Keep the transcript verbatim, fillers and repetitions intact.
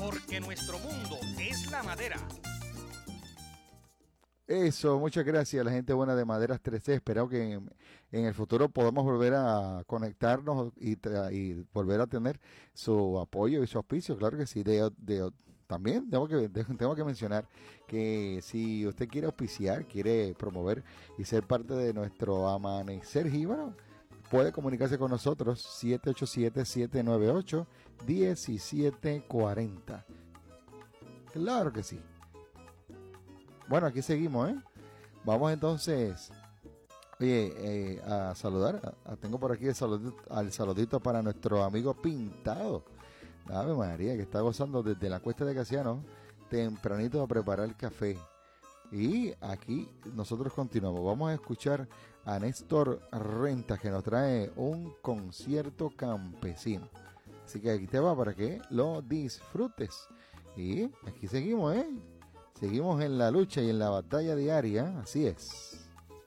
porque nuestro mundo es la madera. Eso, muchas gracias a la gente buena de Maderas tres C. Espero que en, en el futuro podamos volver a conectarnos y, tra- y volver a tener su apoyo y su auspicio. Claro que sí. De, de- también tengo que, de- tengo que mencionar que si usted quiere auspiciar, quiere promover y ser parte de nuestro amanecer jíbaro, puede comunicarse con nosotros siete ocho siete, siete nueve ocho, uno siete cuatro cero. Claro que sí. Bueno, aquí seguimos, ¿eh? Vamos entonces, oye, eh, a saludar. A- a- tengo por aquí el saludito, al saludito para nuestro amigo Pintado. Ave María, que está gozando desde la Cuesta de Casiano, tempranito a preparar el café. Y aquí nosotros continuamos. Vamos a escuchar a Néstor Rentas, que nos trae un concierto campesino. Así que aquí te va para que lo disfrutes. Y aquí seguimos, ¿eh? Seguimos en la lucha y en la batalla diaria, así es.